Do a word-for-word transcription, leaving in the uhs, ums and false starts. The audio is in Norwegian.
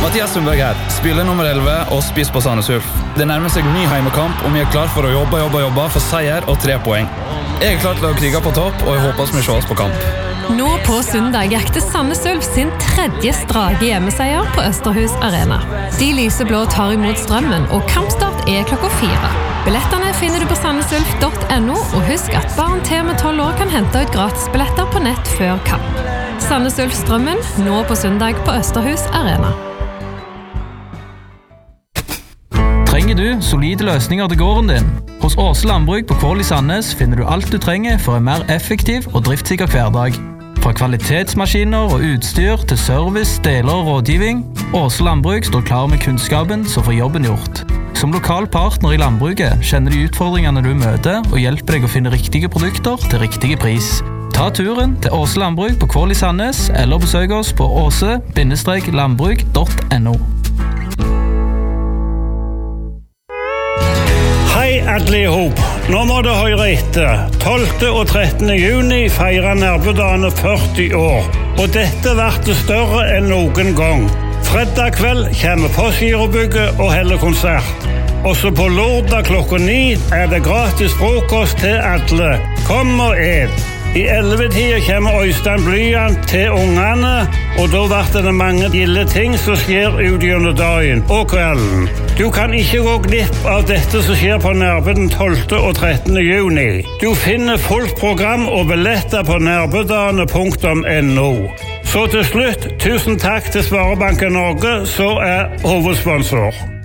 Mathias Sundberg her, spiller nummer elleve og spiss på Sandnes Ulf. Det nærmer seg ny heimekamp, og vi er klar for å jobbe, jobbe, jobbe for seier og tre poeng. Jeg er klar til å krige på topp, og jeg håper vi ses på kamp. Nå på søndag jakter Sandnes Ulf sin tredje strake hjemmeseier på Østerhus Arena. De lyseblå tar imot strømmen, og kampstart er klokka fire. Billettene finner du på sandnesulf punktum no, og husk at barn til med tolv år kan hente ut gratisbilletter på nett før kamp. Sandnes Ulf Strømmen, nå på søndag på Østerhus Arena. Trenger du solide løsninger til gården din? Hos Åse Landbruk på Kål i Sandnes finner du alt du trenger for en mer effektiv og driftssikker hverdag. Fra kvalitetsmaskiner og utstyr til service, deler og rådgivning, Åse Landbruk står klar med kunnskapen som får jobben gjort. Som lokal partner i landbruket kjenner de utfordringene du møter og hjelper deg å finne riktige produkter til riktige pris. Ta turen til Åse Landbruk på Kål i Sandnes eller besøk oss på åse landbruk punktum no. Hei alle i hop, nå må du høre etter. tolvte og trettende juni feirer Nærbødagene førti år, og dette blir det større enn noen gang. Fredag kveld kommer Postgirobygget og heller konsert. Også på lørdag klokka ni er det gratis frokost til alle. Kom og et. I elleve-tida kommer Øystein Blyant til ungene, og da blir det mange gilde ting som skjer ut gjennom dagen og kvelden. Du kan ikke gå glipp av dette som skjer på Nærbø den tolvte og trettende juni. Du finner fullt program og billetter på nærbødagene punktum no. Så til slutt, tusen takk til Sparebanken Norge, som er hovedsponsor.